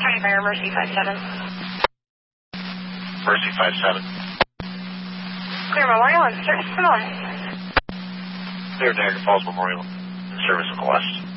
County Fire, Mercy 57. Mercy 57. Clear Memorial and service to the west. Clear Niagara Falls Memorial and service to the west.